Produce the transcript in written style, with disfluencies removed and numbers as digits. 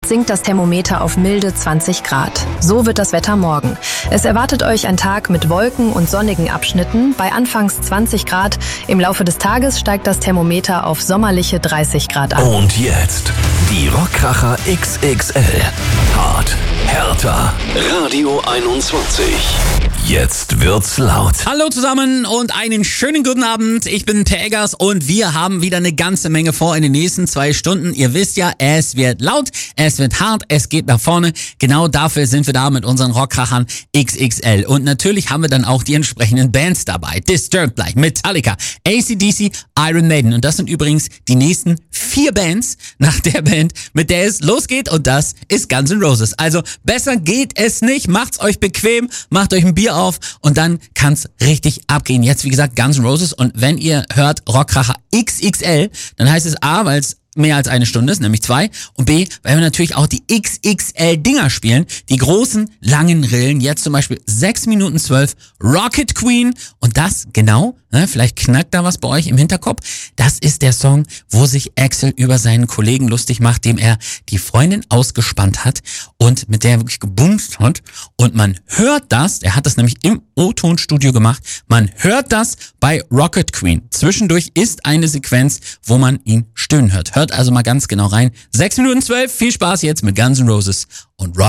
sinkt das Thermometer auf milde 20 Grad. So wird das Wetter morgen. Es erwartet euch ein Tag mit Wolken und sonnigen Abschnitten bei anfangs 20 Grad. Im Laufe des Tages steigt das Thermometer auf sommerliche 30 Grad an. Und jetzt die Rockkracher XXL. Hart, härter, Radio 21. Jetzt wird's laut. Hallo zusammen und einen schönen guten Abend. Ich bin Per Eggers und wir haben wieder eine ganze Menge vor in den nächsten 2 Stunden. Ihr wisst ja, es wird laut, es wird hart, es geht nach vorne. Genau dafür sind wir da mit unseren Rockkrachern XXL. Und natürlich haben wir dann auch die entsprechenden Bands dabei. Disturbed gleich, Metallica, AC/DC, Iron Maiden. Und das sind übrigens die nächsten 4 Bands nach der Band, mit der es losgeht. Und das ist Guns N' Roses. Also besser geht es nicht. Macht's euch bequem, macht euch ein Bier auf und dann kann's richtig abgehen. Jetzt, wie gesagt, Guns N' Roses. Und wenn ihr hört Rockkracher XXL, dann heißt es A, weil es mehr als eine Stunde ist, nämlich 2. Und B, weil wir natürlich auch die XXL-Dinger spielen. Die großen, langen Rillen. Jetzt zum Beispiel 6 Minuten 12 Rocket Queen. Und das genau, vielleicht knackt da was bei euch im Hinterkopf. Das ist der Song, wo sich Axl über seinen Kollegen lustig macht, dem er die Freundin ausgespannt hat und mit der er wirklich gebumst hat. Und man hört das, er hat das nämlich im O-Ton-Studio gemacht, man hört das bei Rocket Queen. Zwischendurch ist eine Sequenz, wo man ihn stöhnen hört. Hört also mal ganz genau rein. 6 Minuten 12, viel Spaß jetzt mit Guns N' Roses und Rocket